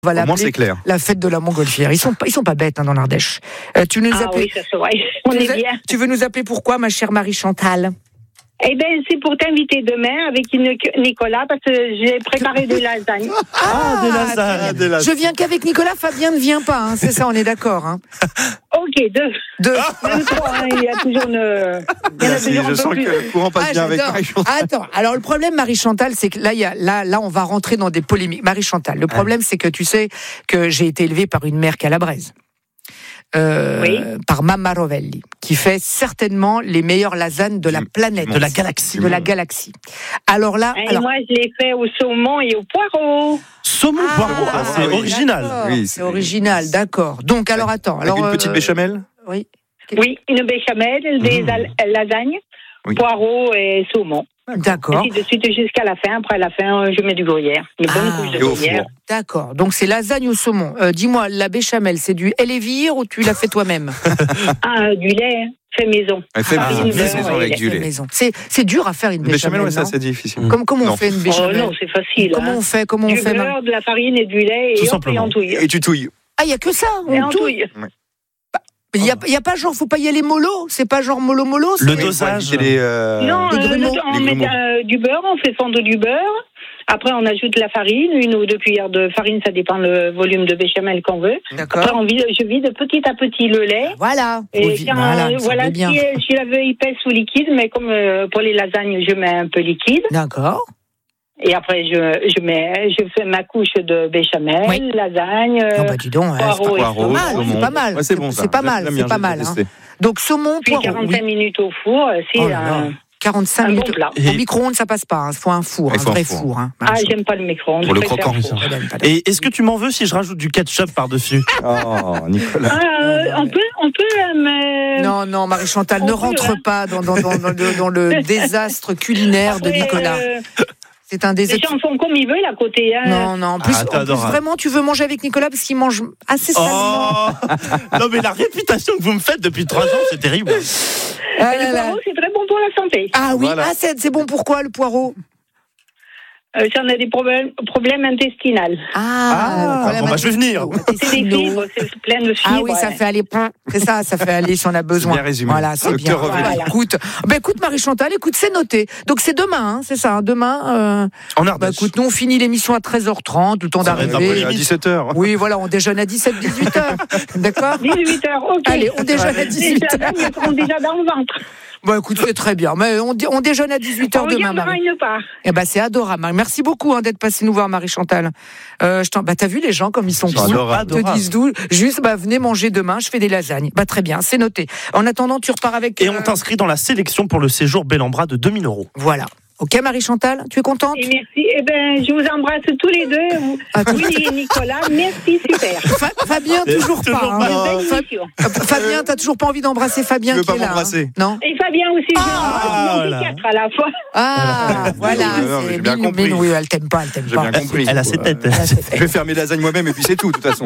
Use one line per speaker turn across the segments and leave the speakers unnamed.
Voilà,
au moins c'est clair.
La fête de la montgolfière. Ils sont pas bêtes dans l'Ardèche. Tu nous appelles.
Oui, ça c'est vrai. On est bien.
Tu veux nous appeler pourquoi, ma chère Marie-Chantal?
Eh bien, c'est pour t'inviter demain avec Nicolas parce que j'ai préparé des lasagnes.
Des lasagnes.
Je viens qu'avec Nicolas, Fabien ne vient pas, hein, c'est ça, on est d'accord. Hein.
Ok, deux. Même trois, hein, il y a toujours une...
Merci, je sens que le courant passe bien avec Marie-Chantal.
Attends, alors le problème, Marie-Chantal, c'est que là, on va rentrer dans des polémiques. Marie-Chantal, le problème, c'est que tu sais que j'ai été élevée par une mère calabraise. Par Mamma Rovelli, qui fait certainement les meilleures lasagnes de la planète,
de la galaxie.
De la galaxie. Alors là,
moi je l'ai fait au saumon et au poireau.
Saumon poireau, c'est original.
Oui, c'est original, d'accord. Donc alors attends,
avec une petite béchamel.
Oui.
Oui, une béchamel, des lasagnes, poireau et saumon.
D'accord.
Et puis de suite jusqu'à la fin. Après la fin, je mets du gruyère. Une bonne couche de gruyère.
D'accord. Donc c'est lasagne au saumon. Dis-moi, la béchamel, c'est du Elevire ou tu l'as fait toi-même?
Du lait, fait maison.
Fait maison avec du lait.
C'est dur à faire une béchamel.
Ouais, ça c'est difficile.
Comment on fait une béchamel?
Non, c'est facile.
Comment on fait?
Du beurre, de la farine et du lait et on touille.
Et tu touilles.
Ah, il y a que ça.
On touille.
Il y a pas genre, faut pas y aller mollo. C'est pas genre mollo.
Le dosage.
Non, on met du beurre, on fait fondre du beurre. Après, on ajoute la farine, 1 ou 2 cuillères de farine, ça dépend le volume de béchamel qu'on veut.
D'accord.
Après, je vide petit à petit le lait.
Voilà.
Et si je la veux épaisse ou liquide, mais comme pour les lasagnes, je mets un peu liquide.
D'accord.
Et après, je fais ma couche de béchamel, lasagne,
dis donc,
poireau et saumon.
C'est pas mal.
Ouais, c'est bon, ça.
C'est pas mal. Hein. Donc saumon,
puis
poireau.
45 minutes au four, c'est
45 minutes.
Bon plat.
Au micro-ondes, ça passe pas. Il faut un four, un vrai four. Hein.
J'aime pas le micro-ondes.
Pour le croquant.
Et est-ce que tu m'en veux si je rajoute du ketchup par-dessus?
Oh, Nicolas.
On peut, mais...
Non, Marie-Chantal, ne rentre pas dans le désastre culinaire de Nicolas. C'est un désastre.
Les gens font comme ils veulent à côté. Hein.
Non. En plus, vraiment, tu veux manger avec Nicolas parce qu'il mange assez salement.
Non, mais la réputation que vous me faites depuis 3 ans, c'est terrible.
Le poireau, c'est très bon pour la santé.
Ah oui, c'est bon pourquoi le poireau?
J'en ai des problèmes intestinaux.
Je vais venir.
C'est des fibres, c'est plein de fibres.
Ah oui, ça fait aller. C'est ça fait aller si on a besoin.
C'est bien résumé.
Voilà, c'est bien. Voilà. Écoute, Marie-Chantal, c'est noté. Donc c'est demain, c'est ça. Demain.
En Ardèche.
Écoute, nous on finit l'émission à 13h30, le temps d'arriver.
À 17h.
Oui, voilà, on déjeune à 18h. D'accord.
18h, ok.
Allez, on déjeune à 18h.
Ils seront déjà dans le ventre.
Écoute, c'est très bien. Mais on déjeune à 18h demain, Marie.
Une part.
C'est adorable, Marie. Merci beaucoup d'être passé nous voir, Marie-Chantal. T'as vu les gens comme ils sont cool. Te disent d'où. Juste, venez manger demain, je fais des lasagnes. Très bien, c'est noté. En attendant, tu repars avec...
Et on t'inscrit dans la sélection pour le séjour Bel-en-Bras de 2 000 €.
Voilà. Ok, Marie-Chantal, tu es contente?
Et merci. Je vous embrasse tous les deux. Oui, et Nicolas, merci, super.
Fabien, toujours pas. Fabien, t'as toujours pas envie d'embrasser Fabien qui est là? Non.
Et Fabien aussi, je l'embrasse. 4 à la fois.
Voilà.
J'ai bien compris.
Oui, elle t'aime pas.
J'ai bien compris.
Elle a ses têtes.
Je vais faire mes lasagnes moi-même et puis c'est tout, de toute façon.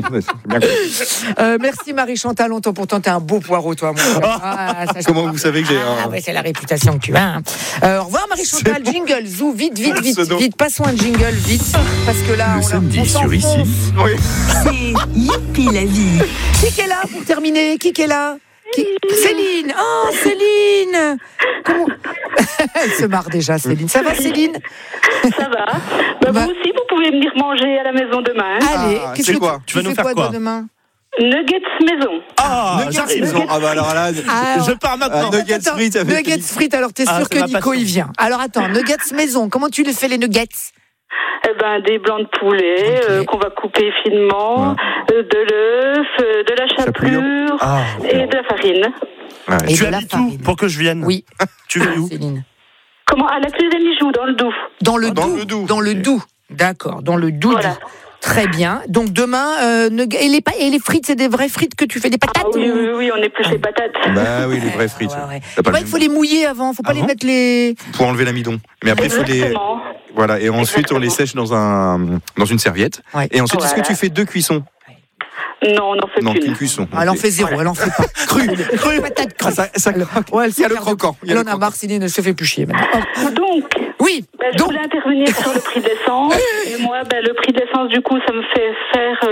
Merci Marie-Chantal. Pourtant, t'es un beau poireau, toi.
Comment vous savez que j'ai
c'est la réputation que tu as. Au revoir Marie-Chantal. Jingle, Zou, vite, passons un jingle, vite, parce que là,
le samedi sur Ici.
Oui.
C'est Youpi la vie.
Qui est là pour terminer? Qui est là? Céline. Oh, Céline. Comment... Elle se marre déjà, Céline. Ça va, Céline?
Ça va. Vous aussi, vous pouvez venir manger à la maison demain.
Allez,
c'est quoi?
Tu vas nous faire quoi
demain?
Nuggets maison.
Nuggets maison. Alors là,
je pars maintenant.
Nuggets frites.
Nuggets frites, alors t'es sûr que Nico y vient. Alors attends, nuggets maison, comment tu les fais les nuggets?
Des blancs de poulet qu'on va couper finement, de l'œuf, de la chapelure et de la farine.
Et tu habites où pour que je vienne?
Oui.
Tu veux où?
Céline.
Comment? À la Clé des Mijoux, dans le Doubs.
Dans le Doubs. D'accord, dans le Doubs.
Voilà.
Très bien. Donc demain, et les frites, c'est des vraies frites que tu fais, des patates?
Oui, on est plus les patates.
Oui, les vraies frites.
Il faut les mouiller avant, faut pas les mettre les...
Pour enlever l'amidon. Mais après, il faut les... Voilà, et ensuite on les sèche dans une serviette. Et ensuite, est-ce que tu fais 2 cuissons?
Non, on n'en fait qu'une.
Qu'une cuisson.
Elle en fait 0, elle en fait pas. Cru. Patate crue.
Ça croque.
Ouais,
Il y a le croquant.
Elle en a marre, Céline, elle se fait plus chier maintenant.
Donc,
oui.
je voulais intervenir sur le prix de l'essence. Et moi, le prix de l'essence, du coup, ça me fait faire